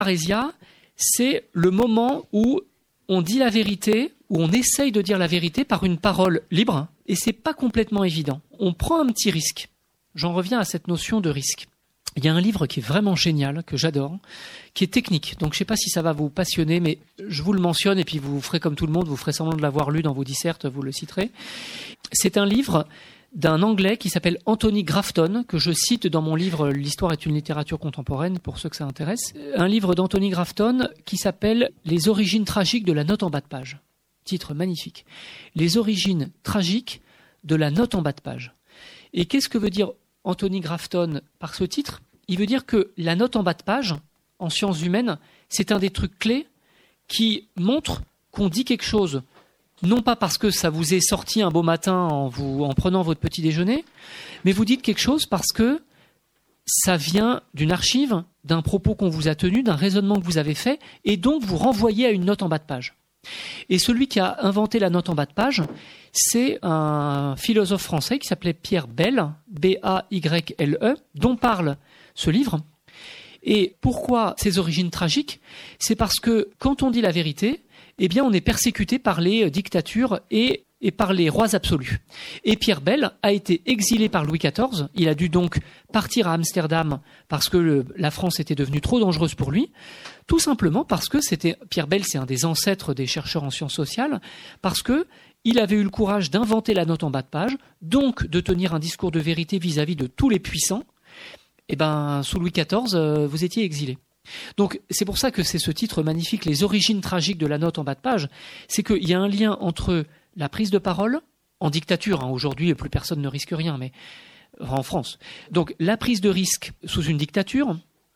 Arésia, c'est le moment où on dit la vérité, où on essaye de dire la vérité par une parole libre, et c'est pas complètement évident. On prend un petit risque. J'en reviens à cette notion de risque. Il y a un livre qui est vraiment génial, que j'adore, qui est technique. Donc je sais pas si ça va vous passionner, mais je vous le mentionne, et puis vous ferez comme tout le monde, vous ferez semblant de l'avoir lu dans vos dissertes, vous le citerez. C'est un livre d'un Anglais qui s'appelle Anthony Grafton, que je cite dans mon livre « L'histoire est une littérature contemporaine », pour ceux que ça intéresse. Un livre d'Anthony Grafton qui s'appelle « Les origines tragiques de la note en bas de page ». Titre magnifique. « Les origines tragiques de la note en bas de page ». Et qu'est-ce que veut dire Anthony Grafton par ce titre ? Il veut dire que la note en bas de page, en sciences humaines, c'est un des trucs clés qui montre qu'on dit quelque chose non pas parce que ça vous est sorti un beau matin en prenant votre petit déjeuner, mais vous dites quelque chose parce que ça vient d'une archive, d'un propos qu'on vous a tenu, d'un raisonnement que vous avez fait, et donc vous renvoyez à une note en bas de page. Et celui qui a inventé la note en bas de page, c'est un philosophe français qui s'appelait Pierre Bayle, B-A-Y-L-E, dont parle ce livre. Et pourquoi ces origines tragiques ? C'est parce que quand on dit la vérité, eh bien, on est persécuté par les dictatures et par les rois absolus. Et Pierre Bayle a été exilé par Louis XIV. Il a dû donc partir à Amsterdam parce que la France était devenue trop dangereuse pour lui. Tout simplement parce que Pierre Bayle, c'est un des ancêtres des chercheurs en sciences sociales, parce que il avait eu le courage d'inventer la note en bas de page, donc de tenir un discours de vérité vis-à-vis de tous les puissants. Eh ben, sous Louis XIV, vous étiez exilé. Donc c'est pour ça que c'est ce titre magnifique, les origines tragiques de la note en bas de page, c'est qu'il y a un lien entre la prise de parole, en dictature, aujourd'hui plus personne ne risque rien, mais en France, donc la prise de risque sous une dictature,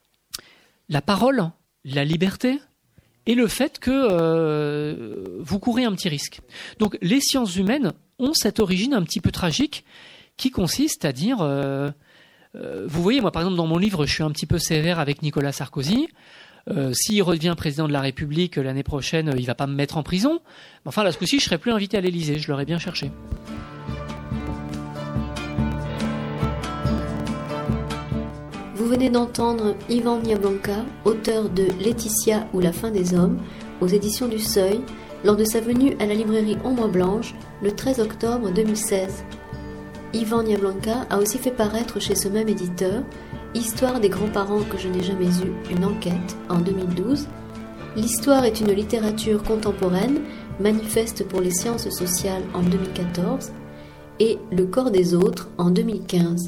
la parole, la liberté, et le fait que vous courez un petit risque. Donc les sciences humaines ont cette origine un petit peu tragique qui consiste à dire... vous voyez, moi par exemple dans mon livre, je suis un petit peu sévère avec Nicolas Sarkozy. S'il redevient président de la République l'année prochaine, il va pas me mettre en prison. Enfin, là, ce coup-ci, je serai plus invité à l'Élysée. Je l'aurais bien cherché. Vous venez d'entendre Yvan Niablanca, auteur de Laetitia ou la fin des hommes, aux éditions du Seuil, lors de sa venue à la librairie Ombre Blanche le 13 octobre 2016. Yvan Niablanca a aussi fait paraître chez ce même éditeur Histoire des grands-parents que je n'ai jamais eu, une enquête, en 2012. L'histoire est une littérature contemporaine, manifeste pour les sciences sociales en 2014, et Le corps des autres en 2015.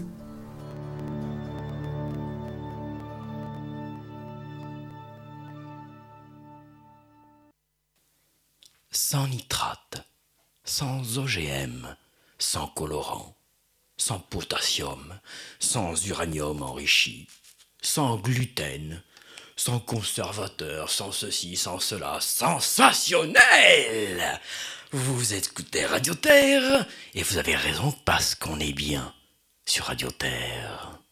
Sans nitrate, sans OGM, sans colorant, sans potassium, sans uranium enrichi, sans gluten, sans conservateur, sans ceci, sans cela, sensationnel! Vous écoutez Radio Terre, et vous avez raison parce qu'on est bien sur Radio Terre.